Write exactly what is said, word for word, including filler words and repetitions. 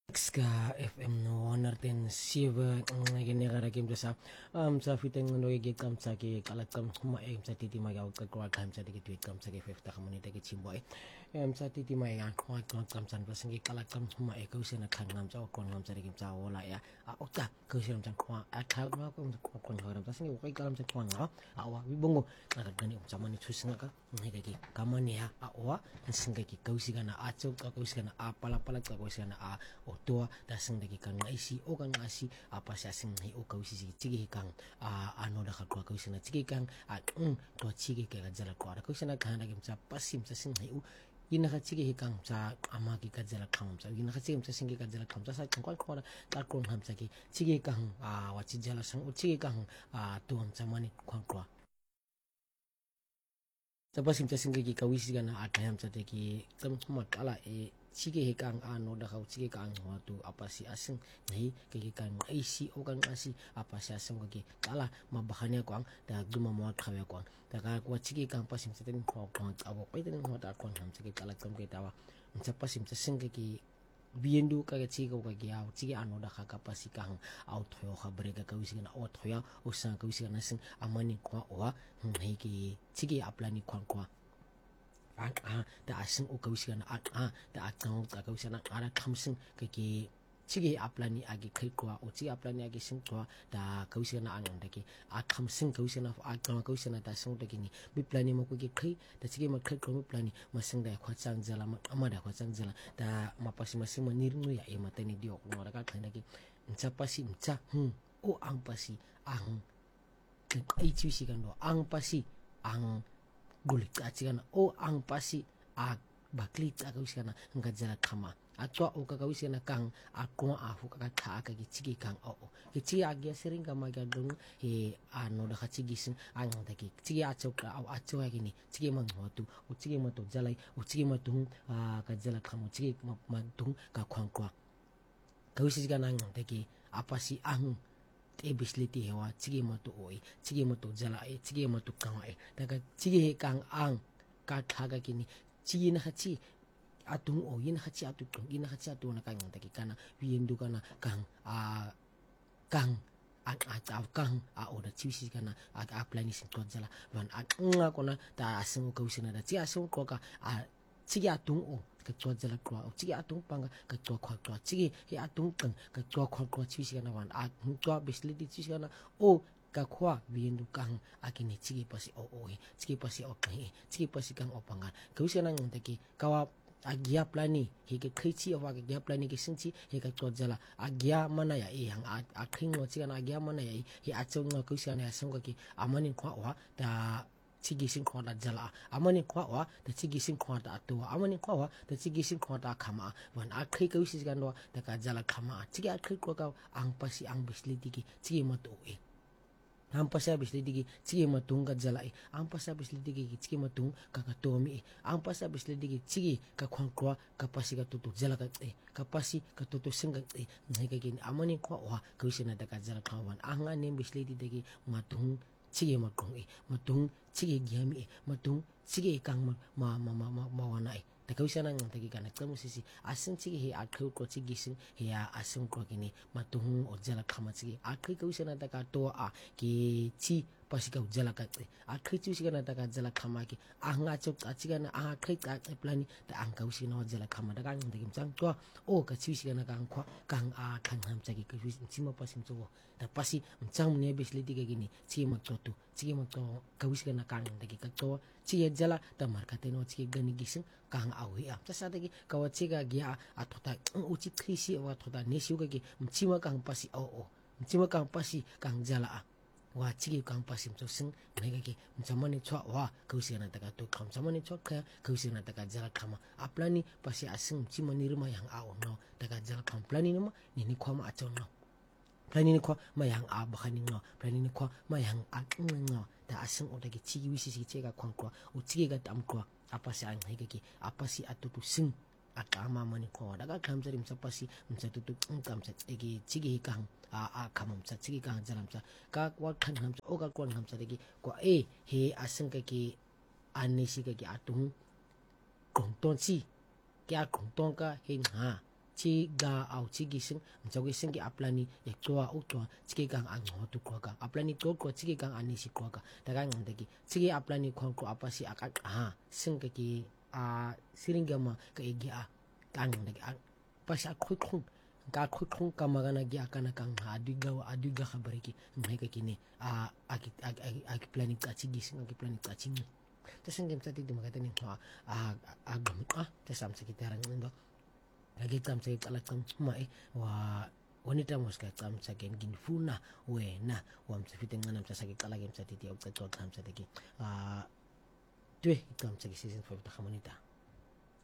Ska F M no honderd zeven genera game sa um sa fiteng no ge kam sa ke kala kam ma em sa titi ma ga ka kwa kam sa ke tweet kam sa ke fifta kamuni te ke chimboy em sa titi ma ya kwa kwa kam san ba singi kala kam ma e ko sena khang nam sa ko nam sa ke sa wala ya a o ta ko sena jang kwa a kha ma ko ko ko nam sa singi ko kalam sa kwa nga a wa bi bongo na ga gani sa mani thusinga ka ngai ke kamani ya a wa singa ke ko si kana a chok ka ko si kana a pala pala ka ko si kana a toa da sing dagi kang isi o kang asi apa sa sing hi o kausi si chigi kang a ano da khatwa kausi na chigi kang a um to chigi ke ga jala kwa kausi na khana gi sa pasim sa sing hi u ina ka chigi hi kang sa ama ki ka jala kham sa ina ka chigi sa sing ki ka jala kham sa sa kang kwa kwa ka kon ham sa ki chigi kang a wa chi jala sang u chigi kang a to ham sa mani kwa kwa sa pasim sa sing ki kawisi kana a tham sa te ki tam ma kala e chige he kang ano da kau chige kang ho tu apa si asing nei ke ke kang isi o kang asi apa si asing ke kala mabahanya kwang da guma mo khawe kwang da ka kwa chige kang pasim sa tin ko kwang abo pe tin ho da kwang ham chige kala kam ke tawa sa pasim sa sing ke ki biendu ka ke chige ko ke au chige ano da ka kapasi kang au thoyo khabre ka kau sing na o thoya o sang kau sing na sing amani kwa o nei ke chige aplani kwang kwa a da asing o kausi na a da atang ta kausi na ara khamsing ke ke chige aplani agi khai kwa o chige aplani agi sing kwa da kausi na ang da ke a khamsing kausi na a tang kausi na da sing da ke ni mi plani mo ko ke khai da chige ma khai ko mi plani ma sing da khwa chang jala ma ama da khwa chang jala da ma pasi ma sing ma nirnu ya e ma tani dio ko da ka khai na ke ncha pasi ncha hm o ang pasi ang ke ai chi si kan do ang pasi ang gulit achigan o ang pasi a baklit akawisana nga jala khama atwa o kakawisana kang akwa afu ka kha ka gi chigi kang o ki chi agya sering kama ga dung he ano da chigi sing ang da ki chigi achok ka au acho ga ni chigi mang ho tu o chigi ma to jalai o chigi ma tung a ka jala khama chigi ma tung ka khwang kwa kawisi ga nang da ki apasi ang e bisliti hewa chigi ma to oi chigi ma to jala e chigi ma to kang e daga chigi he kang ang ka thaga kini chigi na chi atung o yin hachi atu tung yin hachi atu na kang taki kana biendu kana kang a kang a a a kang a o da chisi kana a a plani sin to jala van a nga kona da asung ko usina da chi asung ko ka a chigi atung o ka chwa jala kwa o chigi atung panga ka chwa kwa kwa chigi he atung kang ka chwa kwa kwa chisi kana van a chwa bisli di chisi kana o ka kwa biendu kang akini chigi pasi o o chigi pasi o kai chigi pasi kang o panga ka usina ng taki kawa agya plani he ke khichi awa ke agya plani ke singchi he ka chwa jala agya mana ya e hang a khing no chiga na agya mana ya he a chung no kusia na sung ki amani kwa wa da chigi sing kwa da jala amani kwa wa da chigi sing kwa da to amani kwa wa da chigi sing kwa da khama wan a khai ka usi ga no da ka jala khama chigi a khai ko ka ang pasi ang bisli digi chigi ma to e ang pasa bisli digi chigi ma tung ka jala e ang pasa bisli digi chigi ma tung ka ka to mi ang pasa bisli digi chigi ka khwang kwa ka pasi ka tutu jala ka e ka pasi ka tutu sing ka e ngai ka kin amani kwa wa ka usi na da ka jala khwan ang ne bisli digi ma tung chigi ma kong e ma tung chigi gyami e ma tung chigi kang ma ma ma ma ma wana e da ka usi na ng tagi kana kamu sisi asing chigi he a khu ko chigi sing he a asing ko kini ma tung o jala khama chigi a khu ka usi na da ka to a ki chi pasi ka jala ka a khu chi usi na da ka jala khama ki a nga chok a chiga na a khu ka plani da ang ka usi na jala khama da ka ng tagi chang to o ka chi usi na kang kwa kang a kang ham chagi ka usi chi ma pasi mcho da pasi mchang ne bisli diga gini chi ma to tu chi ma to ka usi na kang tagi ka to chi jala da mar ka te no chi gani gising kang awi a sa sa tagi ka wa chi ga gya a thota uchi krisi wa thota ne siu ga gi chi ma kang pasi o o chi ma kang pasi kang jala a wa chigi kang pasim so sing ngai ga ki mchamani chwa wa kausi na taka to kham chamani chwa kha kausi na taka jala khama aplani pasi asing chima nirma yang a no taka jala kham plani no ni ni khoma a chon no plani ni khwa ma yang a ba khani no plani ni khwa ma yang a no da asing o taki chigi wisi si chega khwang kwa o chigi ga tam kwa apasi ang ngai ga ki apasi atutu sing akama mani ko daga kam jari msa pasi msa tutu kam sa egi chigi kang a a kamam sa chigi kang jalam sa ka wa khan ham sa o ka kon ham sa degi ko e he asang ka ki anisi ka ki atung kong ton si kya kong ton ka he nga chi ga au chi gising mtsago sing ki aplani e qoa uqwa chike kang angqo tu qoka aplani qoqwa chike kang anisi qoka daga ngande ki chike aplani khonqo apasi akaqa sing ki a siringama ka igi a kang ndaki pasi aqhuqhung ka aqhuqhung ka magana gi akana kang aduga aduga khabariki ngeke kini a aki aki plani qachi gising aki plani qachi tasing game sa tidi magata ni a a gamqa tasam sa kitara ndo lagi tam sa kala tam mai wa wanita moska tam sa gen ginfuna we na wam sa fiteng nanam sa sakit kala game sa tidi og sa tam sa tidi a tue tam sa season five ta khamonita